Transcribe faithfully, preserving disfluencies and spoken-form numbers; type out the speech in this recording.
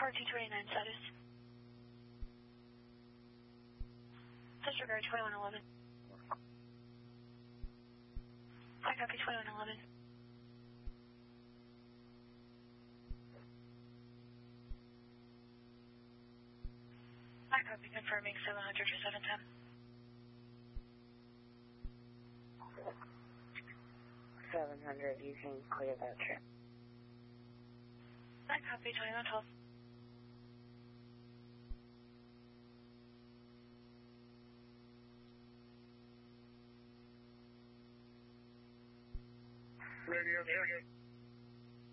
R T twenty-nine status. Disregard twenty-one eleven. I copy twenty-one eleven. I copy confirming seven hundred to seven ten. seven hundred, you can clear that trip. I copy twenty-one twelve. Radio, area.